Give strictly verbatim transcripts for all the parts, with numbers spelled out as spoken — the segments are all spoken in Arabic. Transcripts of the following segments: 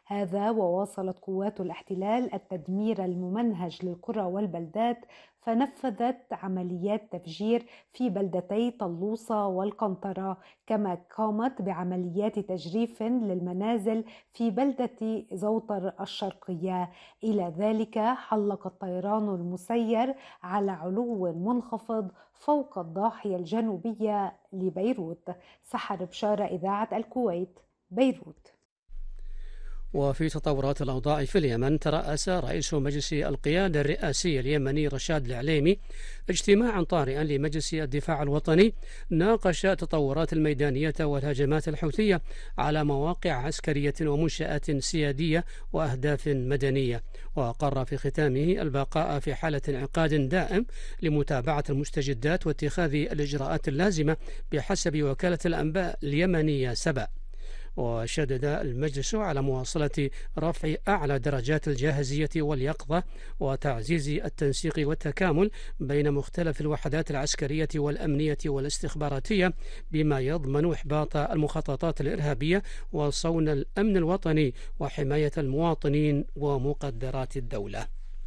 هذا وواصلت قوات الاحتلال التدمير الممنهج للقرى والبلدات، فنفذت عمليات تفجير في بلدتي طلوصة والقنطرة، كما قامت بعمليات تجريف للمنازل في بلدة زوطر الشرقية. إلى ذلك حلق الطيران المسير على علو منخفض فوق الضاحية الجنوبية لبيروت. سحر بشارة، إذاعة الكويت، بيروت. وفي تطورات الأوضاع في اليمن، ترأس رئيس مجلس القيادة الرئاسي اليمني رشاد العليمي اجتماعا طارئا لمجلس الدفاع الوطني ناقش التطورات الميدانية والهجمات الحوثية على مواقع عسكرية ومنشآت سيادية وأهداف مدنية، وأقر في ختامه البقاء في حالة انعقاد دائم لمتابعة المستجدات واتخاذ الإجراءات اللازمة بحسب وكالة الأنباء اليمنية سبأ. وشدد المجلس على مواصلة رفع أعلى درجات الجاهزية واليقظة وتعزيز التنسيق والتكامل بين مختلف الوحدات العسكرية والأمنية والاستخباراتية، بما يضمن إحباط المخططات الإرهابية وصون الأمن الوطني وحماية المواطنين ومقدرات الدولة.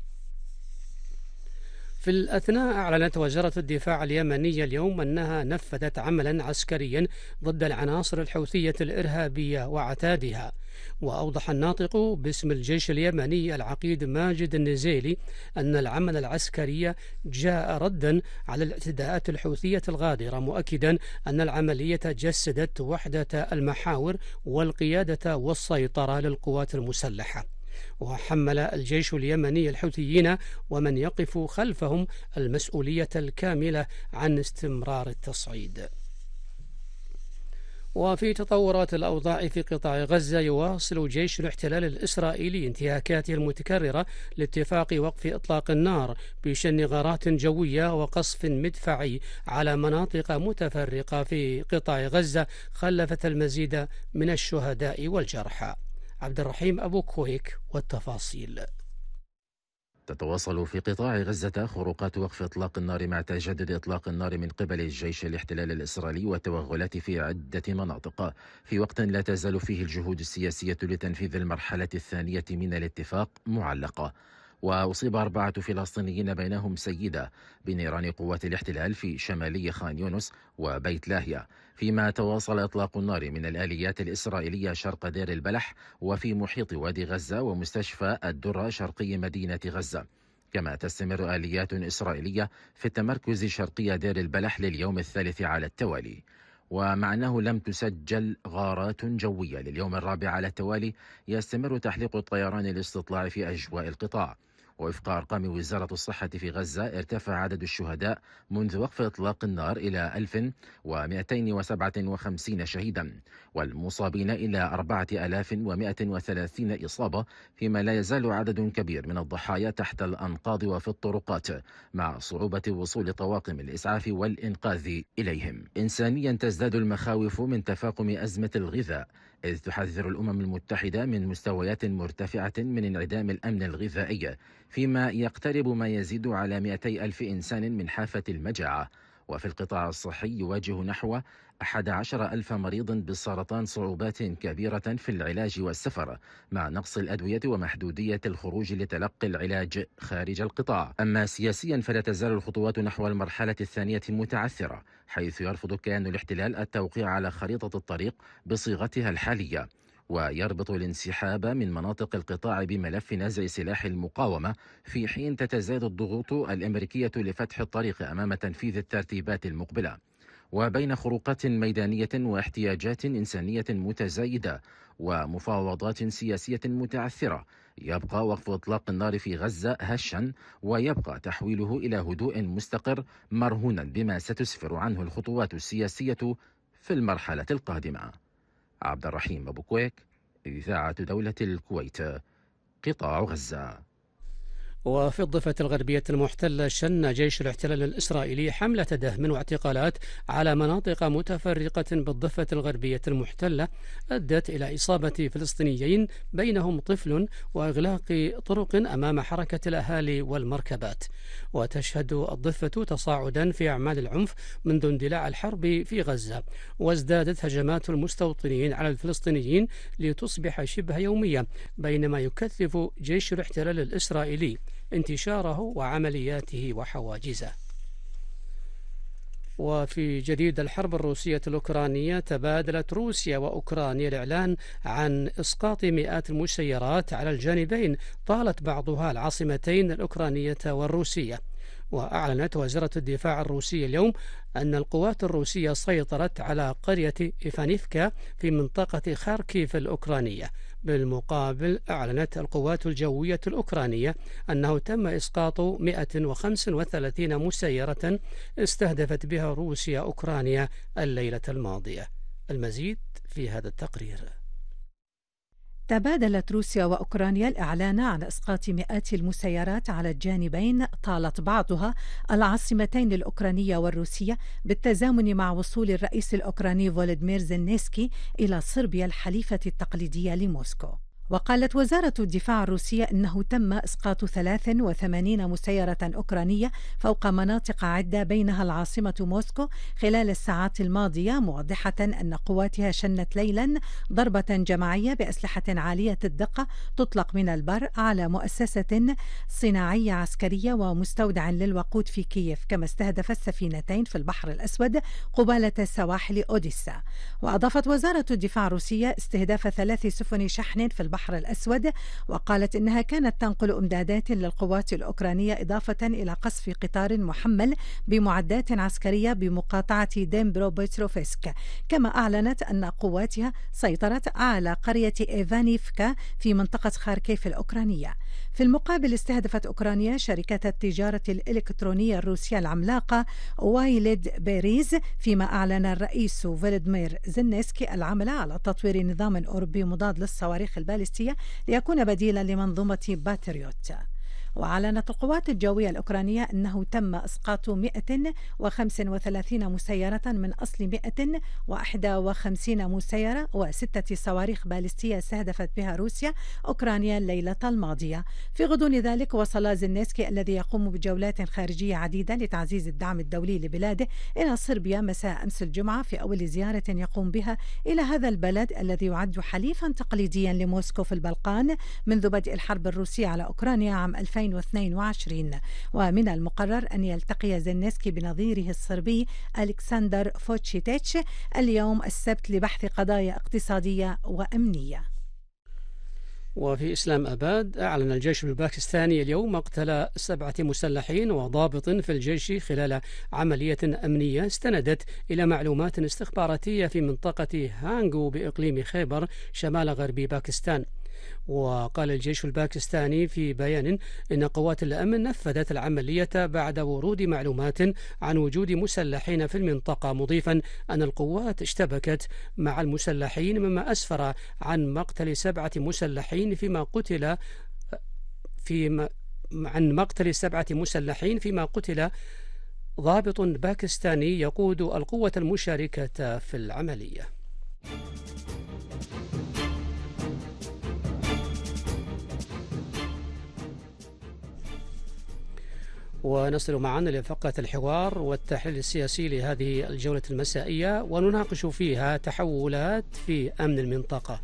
في الأثناء، أعلنت وزارة الدفاع اليمنية اليوم أنها نفذت عملا عسكريا ضد العناصر الحوثية الإرهابية وعتادها. وأوضح الناطق باسم الجيش اليمني العقيد ماجد النزيلي أن العمل العسكري جاء ردا على الاعتداءات الحوثية الغادرة، مؤكدا أن العملية جسدت وحدة المحاور والقيادة والسيطرة للقوات المسلحة. وحمل الجيش اليمني الحوثيين ومن يقف خلفهم المسؤولية الكاملة عن استمرار التصعيد. وفي تطورات الأوضاع في قطاع غزة، يواصل جيش الاحتلال الإسرائيلي انتهاكاته المتكررة لاتفاق وقف إطلاق النار بشن غارات جوية وقصف مدفعي على مناطق متفرقة في قطاع غزة، خلفت المزيد من الشهداء والجرحى. عبد الرحيم أبو كويك والتفاصيل. تتواصل في قطاع غزة خروقات وقف إطلاق النار مع تجدد إطلاق النار من قبل الجيش الاحتلال الإسرائيلي والتوغلات في عدة مناطق، في وقت لا تزال فيه الجهود السياسية لتنفيذ المرحلة الثانية من الاتفاق معلقة. وأصيب أربعة فلسطينيين بينهم سيدة بنيران قوات الاحتلال في شمالي خان يونس وبيت لاهيا، فيما تواصل إطلاق النار من الآليات الإسرائيلية شرق دير البلح وفي محيط وادي غزة ومستشفى الدرة شرقي مدينة غزة. كما تستمر آليات إسرائيلية في التمركز شرقي دير البلح لليوم الثالث على التوالي. ومع أنه لم تسجل غارات جوية لليوم الرابع على التوالي، يستمر تحليق الطيران الاستطلاع في أجواء القطاع. ووفق أرقام وزارة الصحة في غزة، ارتفع عدد الشهداء منذ وقف إطلاق النار إلى ألف ومئتين وسبعة وخمسين شهيدا، والمصابين إلى أربعة آلاف ومئة وثلاثين إصابة، فيما لا يزال عدد كبير من الضحايا تحت الأنقاض وفي الطرقات، مع صعوبة وصول طواقم الإسعاف والإنقاذ إليهم. إنسانيا، تزداد المخاوف من تفاقم أزمة الغذاء، إذ تحذر الأمم المتحدة من مستويات مرتفعة من انعدام الأمن الغذائي، فيما يقترب ما يزيد على مئتي ألف إنسان من حافة المجاعة. وفي القطاع الصحي، يواجه نحو أحد عشر ألف مريض بالسرطان صعوبات كبيرة في العلاج والسفر، مع نقص الأدوية ومحدودية الخروج لتلقي العلاج خارج القطاع. أما سياسيا، فلا تزال الخطوات نحو المرحلة الثانية متعثرة، حيث يرفض كيان الاحتلال التوقيع على خريطة الطريق بصيغتها الحالية، ويربط الانسحاب من مناطق القطاع بملف نزع سلاح المقاومة، في حين تتزايد الضغوط الأمريكية لفتح الطريق أمام تنفيذ الترتيبات المقبلة. وبين خروقات ميدانية واحتياجات إنسانية متزايدة ومفاوضات سياسية متعثرة، يبقى وقف إطلاق النار في غزة هشا، ويبقى تحويله إلى هدوء مستقر مرهونا بما ستسفر عنه الخطوات السياسية في المرحلة القادمة. عبد الرحيم أبو كويك، إذاعة دولة الكويت، قطاع غزة. وفي الضفة الغربية المحتلة شن جيش الاحتلال الإسرائيلي حملة دهم واعتقالات على مناطق متفرقة بالضفة الغربية المحتلة أدت إلى إصابة فلسطينيين بينهم طفل وإغلاق طرق أمام حركة الأهالي والمركبات. وتشهد الضفة تصاعدا في أعمال العنف منذ اندلاع الحرب في غزة، وازدادت هجمات المستوطنين على الفلسطينيين لتصبح شبه يومية، بينما يكثف جيش الاحتلال الإسرائيلي انتشاره وعملياته وحواجزه. وفي جديد الحرب الروسية الأوكرانية، تبادلت روسيا وأوكرانيا الإعلان عن إسقاط مئات المسيرات على الجانبين طالت بعضها العاصمتين الأوكرانية والروسية. وأعلنت وزارة الدفاع الروسية اليوم أن القوات الروسية سيطرت على قرية إيفانيفكا في منطقة خاركيف الأوكرانية. بالمقابل أعلنت القوات الجوية الأوكرانية أنه تم إسقاط مئة وخمسة وثلاثين مسيرة استهدفت بها روسيا أوكرانيا الليلة الماضية. المزيد في هذا التقرير. تبادلت روسيا وأوكرانيا الإعلان عن إسقاط مئات المسيرات على الجانبين طالت بعضها العاصمتين الأوكرانية والروسية، بالتزامن مع وصول الرئيس الأوكراني فولوديمير زيلينسكي إلى صربيا الحليفة التقليدية لموسكو. وقالت وزارة الدفاع الروسية أنه تم إسقاط ثلاث وثمانين مسيرة أوكرانية فوق مناطق عدة بينها العاصمة موسكو خلال الساعات الماضية، موضحة أن قواتها شنت ليلا ضربة جماعية بأسلحة عالية الدقة تطلق من البر على مؤسسة صناعية عسكرية ومستودع للوقود في كييف، كما استهدفت سفينتين في البحر الأسود قبالة سواحل أوديسا. وأضافت وزارة الدفاع الروسية استهداف ثلاث سفن شحن في البحر البحر الأسود، وقالت إنها كانت تنقل إمدادات للقوات الأوكرانية، إضافة إلى قصف قطار محمل بمعدات عسكرية بمقاطعة ديمبرو بيتروفسك. كما أعلنت أن قواتها سيطرت على قرية إيفانيفكا في منطقة خاركيف الأوكرانية. في المقابل استهدفت أوكرانيا شركة التجارة الإلكترونية الروسية العملاقة وايلد بيريز، فيما أعلن الرئيس فولوديمير زيلينسكي العمل على تطوير نظام أوروبي مضاد للصواريخ البالستية ليكون بديلا لمنظومة باتريوت. وأعلنت القوات الجوية الأوكرانية أنه تم إسقاط مئة وخمسة وثلاثين مسيرة من أصل مئة وواحد وخمسين مسيرة وستة صواريخ بالستية استهدفت بها روسيا أوكرانيا الليلة الماضية. في غضون ذلك وصل زيلينسكي الذي يقوم بجولات خارجية عديدة لتعزيز الدعم الدولي لبلاده إلى صربيا مساء أمس الجمعة في أول زيارة يقوم بها إلى هذا البلد الذي يعد حليفا تقليديا لموسكو في البلقان منذ بدء الحرب الروسية على أوكرانيا عام ألفين واثنين وعشرين. ومن المقرر أن يلتقي زيلينسكي بنظيره الصربي ألكسندر فوتشيتيتش اليوم السبت لبحث قضايا اقتصادية وأمنية. وفي إسلام أباد أعلن الجيش الباكستاني اليوم مقتل سبعة مسلحين وضابط في الجيش خلال عملية أمنية استندت إلى معلومات استخباراتية في منطقة هانغو بإقليم خيبر شمال غربي باكستان. وقال الجيش الباكستاني في بيان إن قوات الأمن نفذت العملية بعد ورود معلومات عن وجود مسلحين في المنطقة، مضيفا أن القوات اشتبكت مع المسلحين مما أسفر عن مقتل سبعة مسلحين فيما قتل في عن مقتل سبعة مسلحين فيما قتل ضابط باكستاني يقود القوة المشاركة في العملية. ونصل معنا لفقرة الحوار والتحليل السياسي لهذه الجولة المسائية، ونناقش فيها تحولات في أمن المنطقة.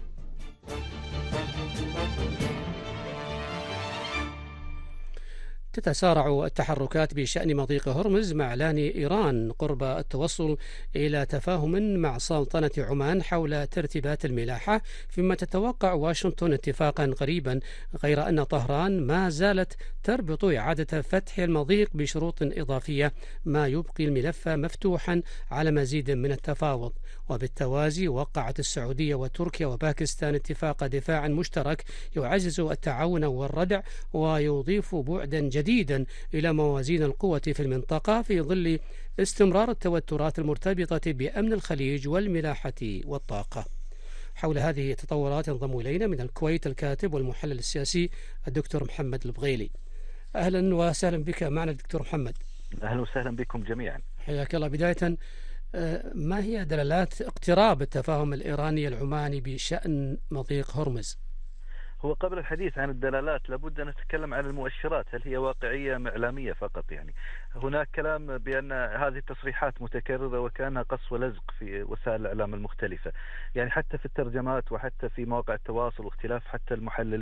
تتسارع التحركات بشأن مضيق هرمز مع إعلان إيران قرب التوصل إلى تفاهم مع سلطنة عمان حول ترتيبات الملاحة، فيما تتوقع واشنطن اتفاقا قريبا، غير أن طهران ما زالت تربط إعادة فتح المضيق بشروط إضافية، ما يبقي الملف مفتوحا على مزيد من التفاوض. وبالتوازي وقعت السعودية وتركيا وباكستان اتفاق دفاع مشترك يعزز التعاون والردع ويضيف بعدا جديدا إلى موازين القوة في المنطقة في ظل استمرار التوترات المرتبطة بأمن الخليج والملاحة والطاقة. حول هذه التطورات ينضم إلينا من الكويت الكاتب والمحلل السياسي الدكتور محمد البغيلي. أهلا وسهلا بك معنا دكتور محمد. أهلا وسهلا بكم جميعا. حياك الله. بداية، ما هي دلالات اقتراب التفاهم الإيراني العماني بشأن مضيق هرمز؟ هو قبل الحديث عن الدلالات لابد أن نتكلم عن المؤشرات، هل هي واقعية إعلامية فقط؟ يعني هناك كلام بأن هذه التصريحات متكررة وكأنها قص ولزق في وسائل الإعلام المختلفة، يعني حتى في الترجمات وحتى في مواقع التواصل واختلاف حتى المحللين